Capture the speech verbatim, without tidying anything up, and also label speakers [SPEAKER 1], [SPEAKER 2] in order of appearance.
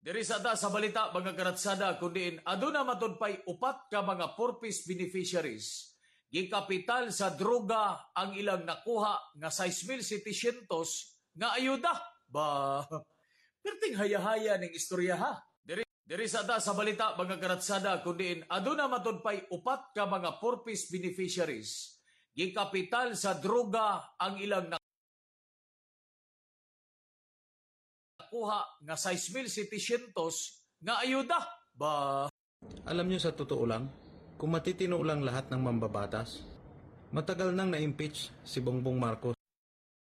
[SPEAKER 1] Diri sa ta sa balita mga karatsada kundiin aduna matud pay upat ka mga purpose beneficiaries. Gikapital sa droga ang ilang nakuha nga sais mil setecientos nga ayuda. Ba, perting hayahaya ning istorya ha. Diri, diri sa ta sa balita mga karatsada kundiin aduna matud pay upat ka mga purpose beneficiaries. Gikapital sa droga ang ilang kuha nga sais mil setecientos nga ayuda. Ba,
[SPEAKER 2] Alam nyo sa totoo lang, kung matitino lang lahat ng mambabatas, matagal nang na-impeach si Bongbong Marcos.